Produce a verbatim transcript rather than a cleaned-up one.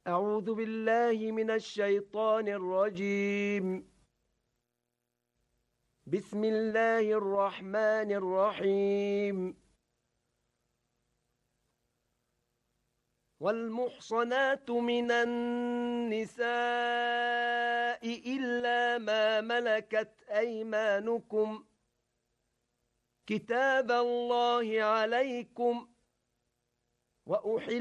أعوذ بالله من الشيطان الرجيم. بسم الله الرحمن الرحيم. والمحصنات من النساء إلا ما ملكت أيمانكم كتاب الله عليكم وأحل